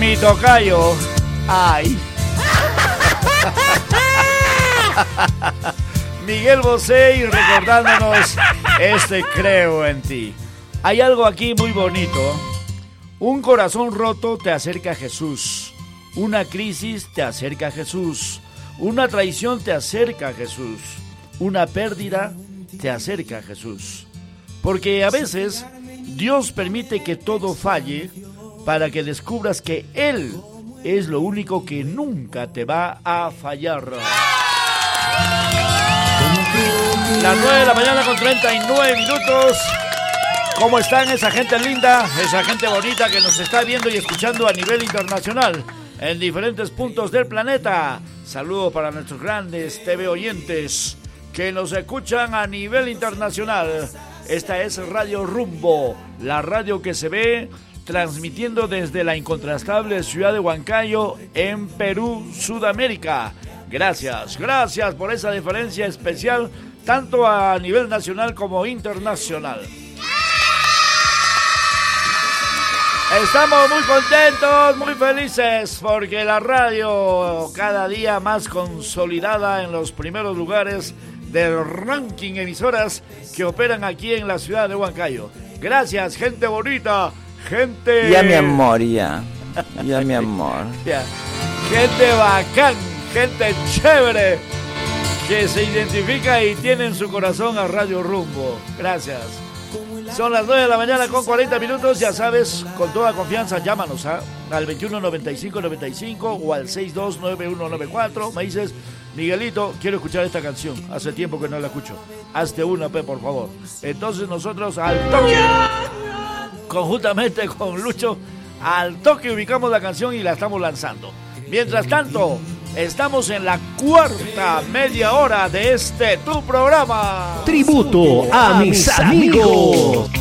mi tocayo. Ay. Miguel Bosé, y recordándonos Creo en ti. Hay algo aquí muy bonito. Un corazón roto te acerca a Jesús. Una crisis te acerca a Jesús. Una traición te acerca a Jesús. Una pérdida te acerca a Jesús. Porque a veces Dios permite que todo falle para que descubras que Él es lo único que nunca te va a fallar. Las 9 de la mañana con 39 minutos. ¿Cómo están esa gente linda, esa gente bonita que nos está viendo y escuchando a nivel internacional en diferentes puntos del planeta? Saludos para nuestros grandes TV oyentes que nos escuchan a nivel internacional. Esta es Radio Rumbo, la radio que se ve transmitiendo desde la incontrastable ciudad de Huancayo en Perú, Sudamérica. Gracias por esa diferencia especial, tanto a nivel nacional como internacional. Estamos muy contentos, muy felices, porque la radio cada día más consolidada en los primeros lugares del ranking emisoras que operan aquí en la ciudad de Huancayo. Gracias, gente bonita, gente... Ya mi amor, ya mi amor. Ya. Gente bacán, gente chévere, que se identifica y tiene en su corazón a Radio Rumbo. Gracias. Son las 9 de la mañana con 40 minutos, ya sabes, con toda confianza llámanos al 219595 o al 629194. Me dices, Miguelito, quiero escuchar esta canción, hace tiempo que no la escucho, hazte una, por favor. Entonces nosotros al toque, conjuntamente con Lucho, al toque ubicamos la canción y la estamos lanzando. Mientras tanto, estamos en la cuarta media hora de tu programa. Tributo a mis amigos.